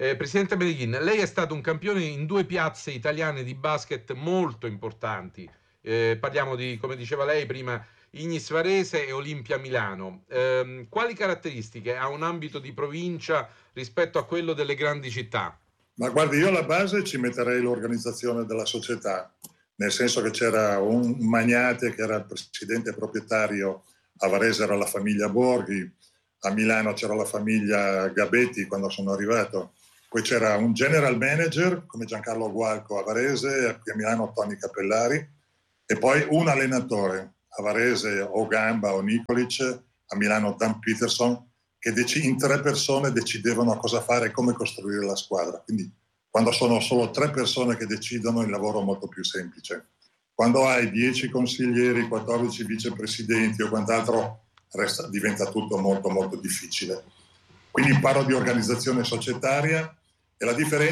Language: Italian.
Presidente Medellin, lei è stato un campione in due piazze italiane di basket molto importanti. Parliamo di, come diceva lei prima, Ignis Varese e Olimpia Milano. Quali caratteristiche ha un ambito di provincia rispetto a quello delle grandi città? Ma guardi, io alla base ci metterei l'organizzazione della società, nel senso che c'era un magnate che era il presidente proprietario, a Varese era la famiglia Borghi, a Milano c'era la famiglia Gabetti quando sono arrivato, poi c'era un general manager come Giancarlo Gualco a Varese, a Milano Tony Cappellari, e poi un allenatore, a Varese o Gamba o Nikolic, a Milano Dan Peterson, che in 3 persone decidevano cosa fare e come costruire la squadra. Quindi quando sono solo 3 persone che decidono, il lavoro è molto più semplice. Quando hai 10 consiglieri, 14 vicepresidenti o quant'altro, diventa tutto molto molto difficile. Quindi parlo di organizzazione societaria, e la differenza